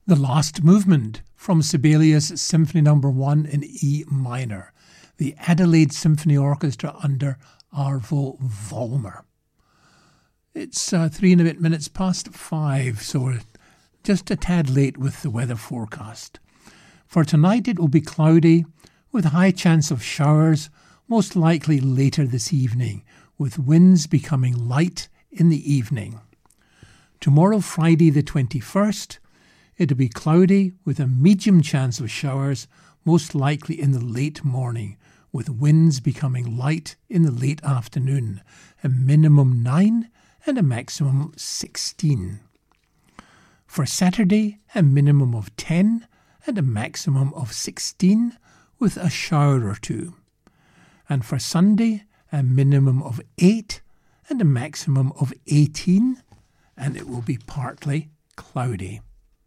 The Last Movement from Sibelius Symphony No. 1 in E minor, the Adelaide Symphony Orchestra under Arvo Vollmer. It's 3 and a bit minutes past 5, so we're just a tad late with the weather forecast. For tonight it will be cloudy with a high chance of showers, most likely later this evening, with winds becoming light in the evening. Tomorrow, Friday the 21st, it'll be cloudy with a medium chance of showers, most likely in the late morning, with winds becoming light in the late afternoon, a minimum 9 and a maximum 16. For Saturday, a minimum of 10 and a maximum of 16, with a shower or two. And for Sunday, a minimum of 8 and a maximum of 18, and it will be partly cloudy.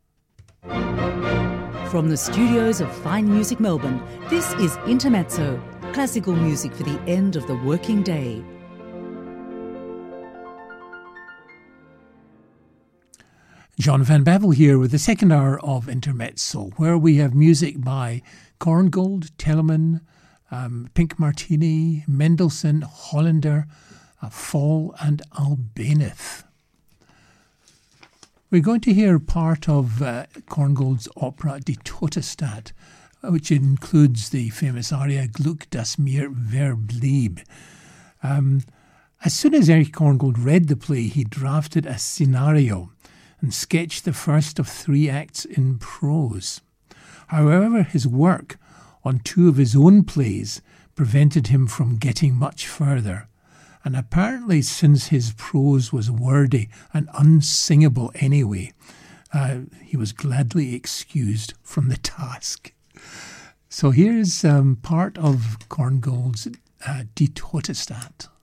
From the studios of Fine Music Melbourne, this is Intermezzo, classical music for the end of the working day. John Van Bavel here with the second hour of Intermezzo, where we have music by Korngold, Telemann, Pink Martini, Mendelssohn, Hollander, Fall and Albaneth. We're going to hear part of Korngold's opera Die Todesstadt, which includes the famous aria Glück, das mir verblieb. As soon as Erich Korngold read the play, he drafted a scenario and sketched the first of 3 acts in prose. However, his work on 2 of his own plays prevented him from getting much further, and apparently since his prose was wordy and unsingable anyway, he was gladly excused from the task. So here's part of Korngold's Die Todesstadt.